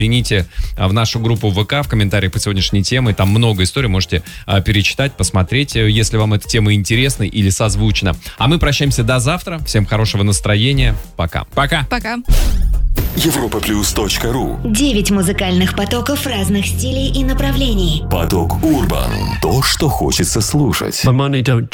Загляните в нашу группу ВК, в комментариях по сегодняшней теме. Там много историй, можете перечитать, посмотреть, если вам эта тема интересна или созвучна. А мы прощаемся до завтра. Всем хорошего настроения. Пока. Пока. Пока. Европаплюс.ру 9 музыкальных потоков разных стилей и направлений. Поток Урбан. То, что хочется слушать.